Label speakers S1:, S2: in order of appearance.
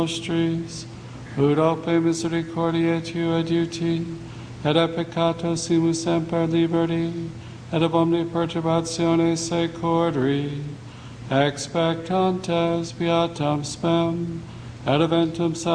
S1: nostris, ut ope misericordiae Tui adiuti, et a peccato simus semper liberi, et ab omni perturbatione secori, expectantes beatam spem, et eventum